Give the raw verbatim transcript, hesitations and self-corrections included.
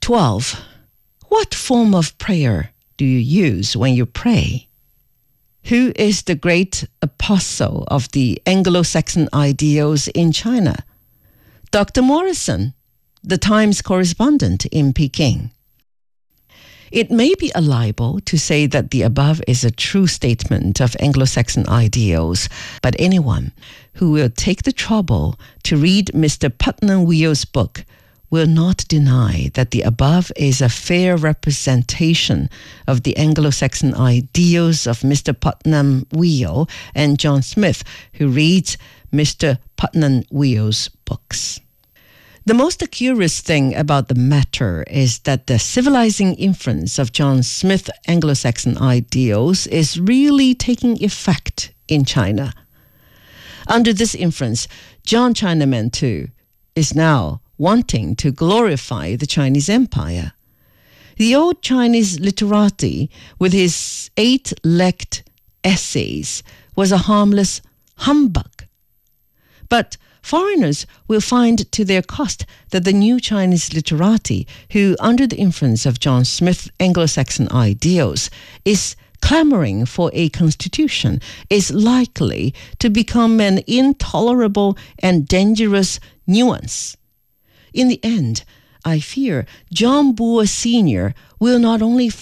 twelve. What form of prayer do you use when you pray? Who is the great apostle of the Anglo-Saxon ideals in China? Doctor Morrison, the Times correspondent in Peking. It may be a libel to say that the above is a true statement of Anglo-Saxon ideals, but anyone who will take the trouble to read Mister Putnam Weill's book will not deny that the above is a fair representation of the Anglo-Saxon ideals of Mister Putnam Weill and John Smith, who reads Mister Putnam Weill's books. The most curious thing about the matter is that the civilizing influence of John Smith's Anglo-Saxon ideals is really taking effect in China. Under this influence, John Chinaman too is now wanting to glorify the Chinese Empire. The old Chinese literati, with his eight-legged essays, was a harmless humbug. But foreigners will find to their cost that the new Chinese literati, who, under the influence of John Smith's Anglo-Saxon ideals, is clamoring for a constitution, is likely to become an intolerable and dangerous nuisance. In the end, I fear John Bull Senior will not only